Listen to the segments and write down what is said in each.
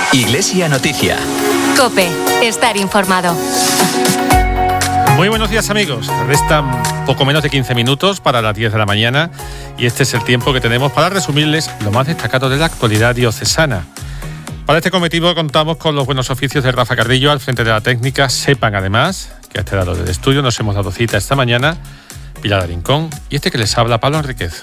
Iglesia Noticia. COPE. Estar informado. Muy buenos días, amigos. Restan poco menos de 15 minutos para las 10 de la mañana y este es el tiempo que tenemos para resumirles lo más destacado de la actualidad diocesana. Para este cometido contamos con los buenos oficios de Rafa Carrillo al frente de la técnica. Sepan además que a este lado del estudio nos hemos dado cita esta mañana Pilar Arincón y este que les habla, Pablo Enríquez.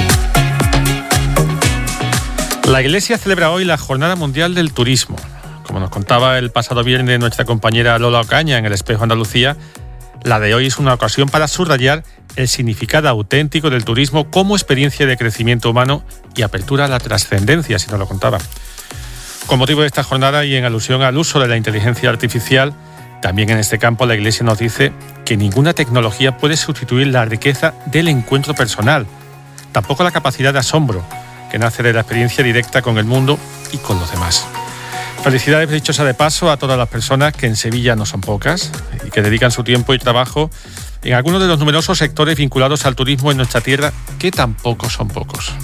La Iglesia celebra hoy la Jornada Mundial del Turismo. Como nos contaba el pasado viernes nuestra compañera Lola Ocaña en El Espejo Andalucía, la de hoy es una ocasión para subrayar el significado auténtico del turismo como experiencia de crecimiento humano y apertura a la trascendencia, si nos lo contaba. Con motivo de esta jornada y en alusión al uso de la inteligencia artificial, también en este campo la Iglesia nos dice que ninguna tecnología puede sustituir la riqueza del encuentro personal, tampoco la capacidad de asombro que nace de la experiencia directa con el mundo y con los demás. Felicidades, dicho sea de paso, a todas las personas que en Sevilla no son pocas y que dedican su tiempo y trabajo en algunos de los numerosos sectores vinculados al turismo en nuestra tierra, que tampoco son pocos.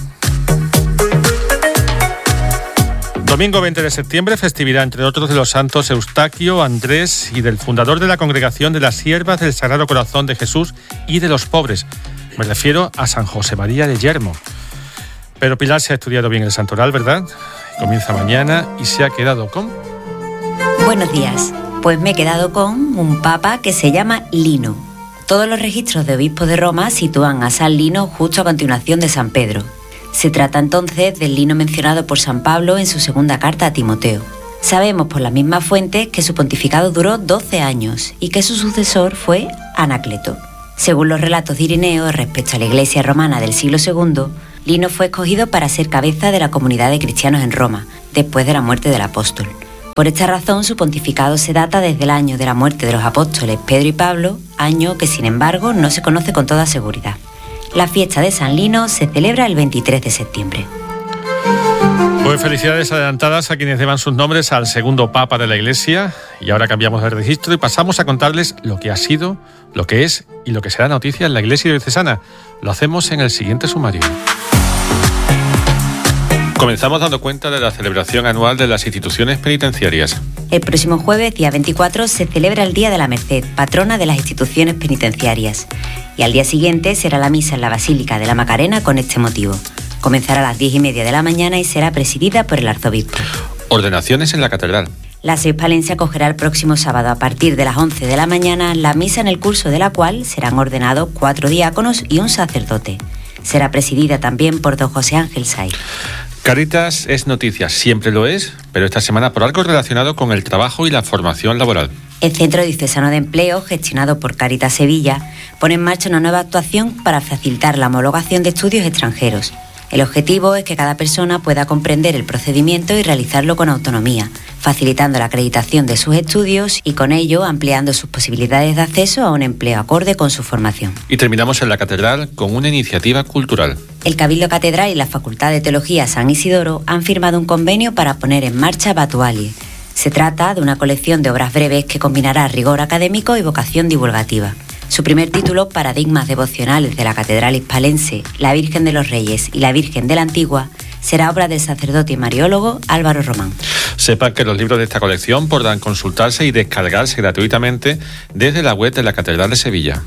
Domingo 20 de septiembre, festividad entre otros de los santos Eustaquio, Andrés y del fundador de la Congregación de las Siervas del Sagrado Corazón de Jesús y de los pobres. Me refiero a San José María de Yermo. Pero Pilar se ha estudiado bien el santoral, ¿verdad? Comienza mañana y se ha quedado con... Buenos días. Pues me he quedado con un papa que se llama Lino. Todos los registros de obispos de Roma sitúan a San Lino justo a continuación de San Pedro. Se trata entonces del Lino mencionado por San Pablo en su segunda carta a Timoteo. Sabemos por las mismas fuentes que su pontificado duró 12 años y que su sucesor fue Anacleto. Según los relatos de Ireneo respecto a la Iglesia romana del siglo II, Lino fue escogido para ser cabeza de la comunidad de cristianos en Roma, después de la muerte del apóstol. Por esta razón, su pontificado se data desde el año de la muerte de los apóstoles Pedro y Pablo, año que sin embargo no se conoce con toda seguridad. La fiesta de San Lino se celebra el 23 de septiembre. Pues felicidades adelantadas a quienes deban sus nombres al segundo Papa de la Iglesia. Y ahora cambiamos de registro y pasamos a contarles lo que ha sido, lo que es y lo que será noticia en la Iglesia diocesana. Lo hacemos en el siguiente sumario. Comenzamos dando cuenta de la celebración anual de las instituciones penitenciarias. El próximo jueves, día 24, se celebra el Día de la Merced, patrona de las instituciones penitenciarias. Y al día siguiente será la misa en la Basílica de la Macarena con este motivo. Comenzará a las 10:30 de la mañana y será presidida por el arzobispo. Ordenaciones en la catedral. La Seis Palencia acogerá el próximo sábado a partir de las 11 de la mañana la misa en el curso de la cual serán ordenados 4 diáconos y un sacerdote. Será presidida también por don José Ángel Saiz. Cáritas es noticia, siempre lo es, pero esta semana por algo relacionado con el trabajo y la formación laboral. El Centro Diocesano de Empleo, gestionado por Cáritas Sevilla, pone en marcha una nueva actuación para facilitar la homologación de estudios extranjeros. El objetivo es que cada persona pueda comprender el procedimiento y realizarlo con autonomía, facilitando la acreditación de sus estudios y con ello ampliando sus posibilidades de acceso a un empleo acorde con su formación. Y terminamos en la catedral con una iniciativa cultural. El Cabildo Catedral y la Facultad de Teología San Isidoro han firmado un convenio para poner en marcha Batualie. Se trata de una colección de obras breves que combinará rigor académico y vocación divulgativa. Su primer título, Paradigmas devocionales de la Catedral Hispalense, la Virgen de los Reyes y la Virgen de la Antigua, será obra del sacerdote y mariólogo Álvaro Román. Sepan que los libros de esta colección podrán consultarse y descargarse gratuitamente desde la web de la Catedral de Sevilla.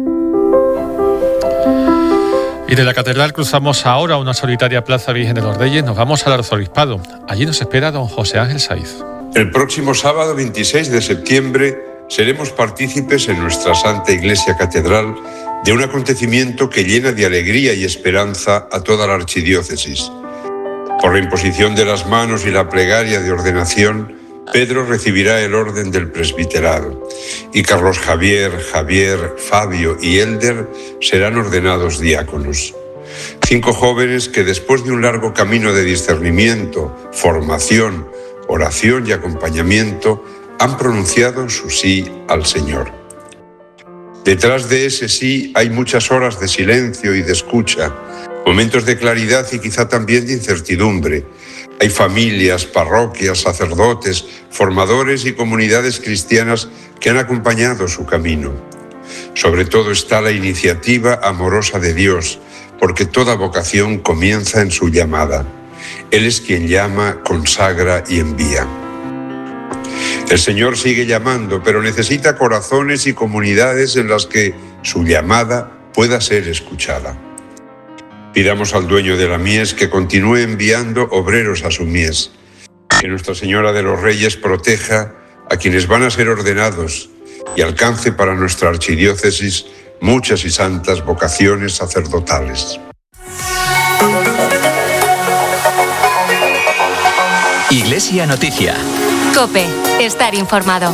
Y de la Catedral cruzamos ahora a una solitaria Plaza Virgen de los Reyes, nos vamos al Arzobispado. Allí nos espera don José Ángel Saiz. El próximo sábado 26 de septiembre seremos partícipes en nuestra Santa Iglesia Catedral de un acontecimiento que llena de alegría y esperanza a toda la archidiócesis. Por la imposición de las manos y la plegaria de ordenación, Pedro recibirá el orden del presbiterado y Carlos Javier, Fabio y Elder serán ordenados diáconos. 5 jóvenes que después de un largo camino de discernimiento, formación, oración y acompañamiento han pronunciado su sí al Señor. Detrás de ese sí hay muchas horas de silencio y de escucha, momentos de claridad y quizá también de incertidumbre. Hay familias, parroquias, sacerdotes, formadores y comunidades cristianas que han acompañado su camino. Sobre todo está la iniciativa amorosa de Dios, porque toda vocación comienza en su llamada. Él es quien llama, consagra y envía. El Señor sigue llamando, pero necesita corazones y comunidades en las que su llamada pueda ser escuchada. Pidamos al dueño de la mies que continúe enviando obreros a su mies. Que Nuestra Señora de los Reyes proteja a quienes van a ser ordenados y alcance para nuestra archidiócesis muchas y santas vocaciones sacerdotales. Iglesia Noticia. COPE. Estar informado.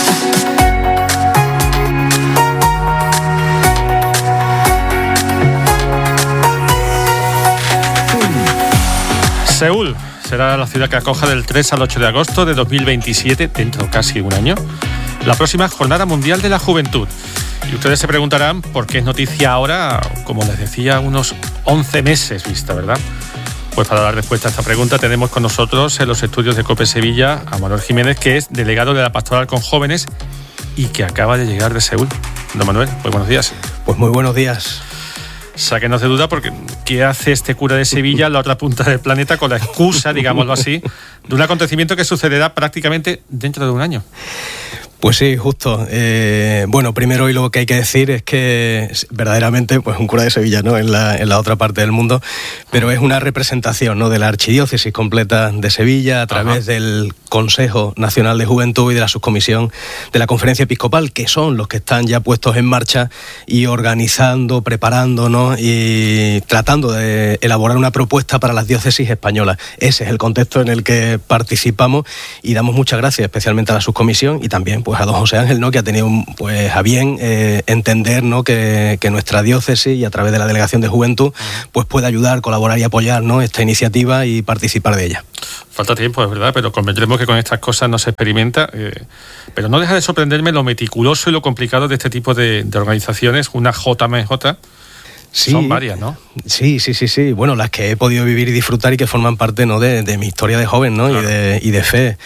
Seúl será la ciudad que acoja del 3 al 8 de agosto de 2027, dentro casi de un año, la próxima Jornada Mundial de la Juventud. Y ustedes se preguntarán por qué es noticia ahora, como les decía, unos 11 meses vista, ¿verdad? Pues para dar respuesta a esta pregunta tenemos con nosotros en los estudios de COPE Sevilla a Manuel Jiménez, que es delegado de la Pastoral con Jóvenes y que acaba de llegar de Seúl. Don Manuel, muy buenos días. Pues muy buenos días. Sáquenos de duda porque ¿qué hace este cura de Sevilla en la otra punta del planeta con la excusa, digámoslo así, de un acontecimiento que sucederá prácticamente dentro de un año? Pues sí, justo. Bueno, primero y lo que hay que decir es que verdaderamente pues un cura de Sevilla, ¿no?, en la otra parte del mundo, pero es una representación, ¿no?, de la archidiócesis completa de Sevilla a través del Consejo Nacional de Juventud y de la subcomisión de la Conferencia Episcopal, que son los que están ya puestos en marcha y organizando, preparando, ¿no?, y tratando de elaborar una propuesta para las diócesis españolas. Ese es el contexto en el que participamos y damos muchas gracias especialmente a la subcomisión y también pues a don José Ángel, ¿no?, que ha tenido pues a bien entender, ¿no?, que nuestra diócesis y a través de la Delegación de Juventud pues puede ayudar, colaborar y apoyar, ¿no?, esta iniciativa y participar de ella. Falta tiempo, es verdad, pero convendremos que con estas cosas no se experimenta. Pero no deja de sorprenderme lo meticuloso y lo complicado de este tipo de organizaciones, una JMJ. Sí, son varias, ¿no? Sí. Bueno, las que he podido vivir y disfrutar y que forman parte, ¿no?, de mi historia de joven, ¿no? Claro. y de fe.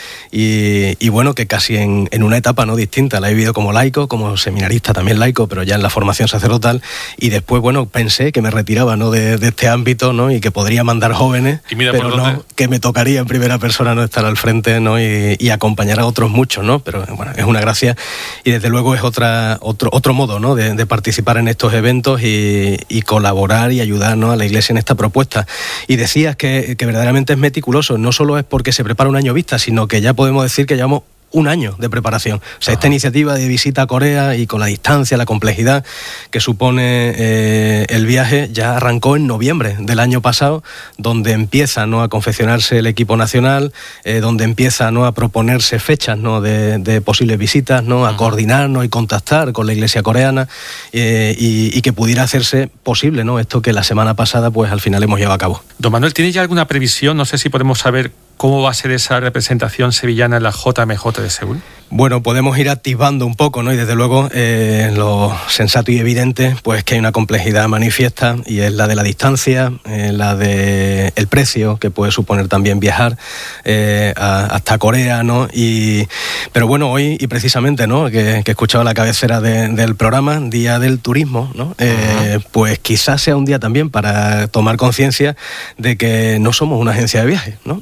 Y bueno, que casi en una etapa, ¿no?, distinta. La he vivido como laico, como seminarista también laico, pero ya en la formación sacerdotal. Y después, bueno, pensé que me retiraba, ¿no?, de este ámbito, ¿no?, y que podría mandar jóvenes, pero no, que me tocaría en primera persona, ¿no?, estar al frente, ¿no?, y acompañar a otros muchos, ¿no? Pero bueno, es una gracia y desde luego es otro modo, ¿no?, de participar en estos eventos y colaborar y ayudarnos a la Iglesia en esta propuesta. Y decías que verdaderamente es meticuloso, no solo es porque se prepara un año vista, sino que ya podemos decir que llevamos un año de preparación. O sea, esta iniciativa de visita a Corea y con la distancia, la complejidad que supone el viaje, ya arrancó en noviembre del año pasado, donde empieza, ¿no?, a confeccionarse el equipo nacional, donde empieza, ¿no?, a proponerse fechas, ¿no?, de posibles visitas, ¿no?, a coordinarnos y contactar con la Iglesia coreana y que pudiera hacerse posible, ¿no?, esto que la semana pasada pues al final hemos llevado a cabo. Don Manuel, ¿tiene ya alguna previsión? No sé si podemos saber ¿cómo va a ser esa representación sevillana en la JMJ de Seúl? Bueno, podemos ir activando un poco, ¿no? Y desde luego lo sensato y evidente pues que hay una complejidad manifiesta y es la de la distancia, la de el precio que puede suponer también viajar hasta Corea, ¿no? Pero bueno, hoy y precisamente, ¿no?, que he escuchado la cabecera del programa, Día del Turismo, ¿no? Pues quizás sea un día también para tomar conciencia de que no somos una agencia de viajes, ¿no?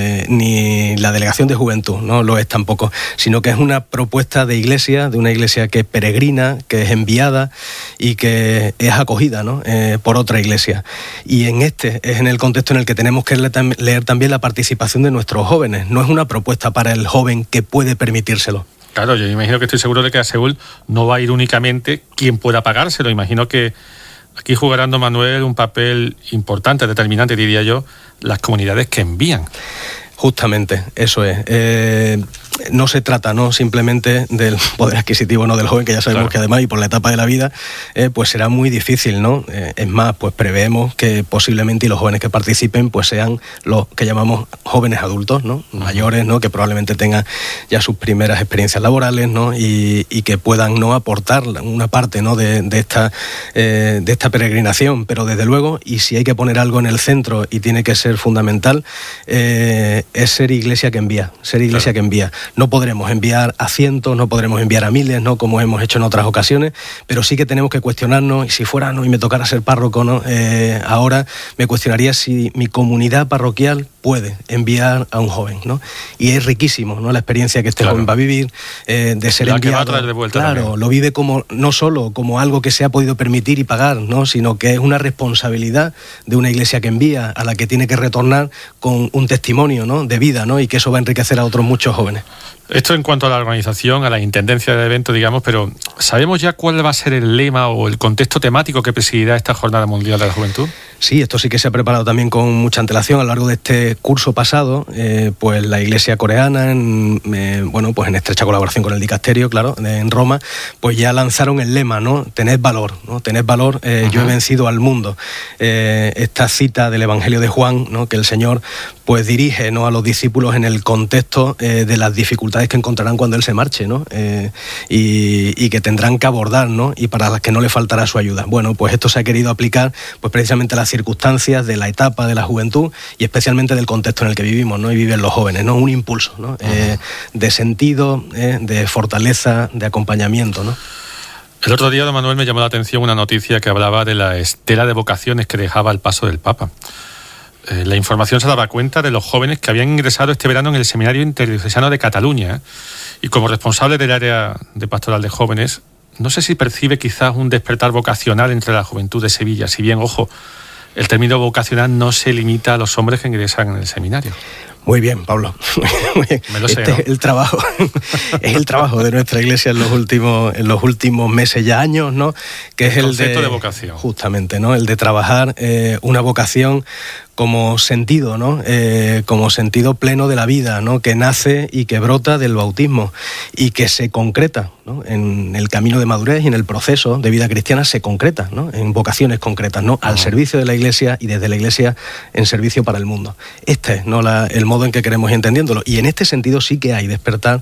Ni la Delegación de Juventud, no lo es tampoco, sino que es una propuesta de iglesia, de una iglesia que peregrina, que es enviada y que es acogida, ¿no?, por otra iglesia. Y es en el contexto en el que tenemos que leer también la participación de nuestros jóvenes. No es una propuesta para el joven que puede permitírselo. Claro, yo imagino que estoy seguro de que a Seúl no va a ir únicamente quien pueda pagárselo. Imagino que aquí jugarán, don Manuel, un papel importante, determinante, diría yo, las comunidades que envían. Justamente, eso es. No se trata, ¿no?, simplemente del poder adquisitivo, ¿no?, del joven, que ya sabemos, claro, que además y por la etapa de la vida pues será muy difícil, ¿no? Es más, pues preveemos que posiblemente y los jóvenes que participen pues sean los que llamamos jóvenes adultos, ¿no?, mayores, ¿no?, que probablemente tengan ya sus primeras experiencias laborales, ¿no?, y que puedan, ¿no?, aportar una parte, ¿no?, de esta peregrinación. Pero desde luego, y si hay que poner algo en el centro y tiene que ser fundamental, es ser iglesia que envía, claro, que envía. No podremos enviar a cientos, no podremos enviar a miles, ¿no? Como hemos hecho en otras ocasiones, pero sí que tenemos que cuestionarnos, y si fuera, ¿no?, y me tocara ser párroco, ¿no?, ahora me cuestionaría si mi comunidad parroquial puede enviar a un joven, ¿no? Y es riquísimo, ¿no?, la experiencia que este joven va a vivir, de ser enviado. Que va a traer de vuelta también. Lo vive como, no solo como algo que se ha podido permitir y pagar, ¿no?, sino que es una responsabilidad de una iglesia que envía, a la que tiene que retornar con un testimonio, ¿no?, de vida, ¿no?, y que eso va a enriquecer a otros muchos jóvenes. Esto en cuanto a la organización, a la intendencia del evento, digamos, pero ¿sabemos ya cuál va a ser el lema o el contexto temático que presidirá esta Jornada Mundial de la Juventud? Sí, esto sí que se ha preparado también con mucha antelación. A lo largo de este curso pasado, pues la Iglesia coreana, en estrecha colaboración con el dicasterio, claro, en Roma, pues ya lanzaron el lema, ¿no? Tened valor, ¿no? Tened valor, yo he vencido al mundo. Esta cita del Evangelio de Juan, ¿no?, que el Señor pues dirige, ¿no?, a los discípulos en el contexto de las dificultades que encontrarán cuando Él se marche, ¿no? Y que tendrán que abordar, ¿no?, y para las que no le faltará su ayuda. Bueno, pues esto se ha querido aplicar pues precisamente a las circunstancias de la etapa de la juventud y especialmente del contexto en el que vivimos, ¿no?, y viven los jóvenes, ¿no? Un impulso, ¿no?, de sentido, de fortaleza, de acompañamiento, ¿no? El otro día, don Manuel, me llamó la atención una noticia que hablaba de la estela de vocaciones que dejaba el paso del Papa. La información se daba cuenta de los jóvenes que habían ingresado este verano en el Seminario Interdiocesano de Cataluña, y como responsable del área de pastoral de jóvenes, no sé si percibe quizás un despertar vocacional entre la juventud de Sevilla, si bien, ojo, el término vocacional no se limita a los hombres que ingresan en el seminario. Muy bien, Pablo. Muy bien. Me lo sé, este ¿no? es el trabajo, es el trabajo de nuestra Iglesia en los últimos meses, ya años, ¿no? Que es el concepto de vocación. Justamente, ¿no? El de trabajar una vocación como sentido, ¿no? Como sentido pleno de la vida, ¿no?, que nace y que brota del bautismo y que se concreta, ¿no?, en el camino de madurez y en el proceso de vida cristiana se concreta, ¿no?, en vocaciones concretas, ¿no?, al servicio de la Iglesia y desde la Iglesia en servicio para el mundo. Este es, ¿no?, el modo en que queremos ir entendiéndolo, y en este sentido sí que hay despertar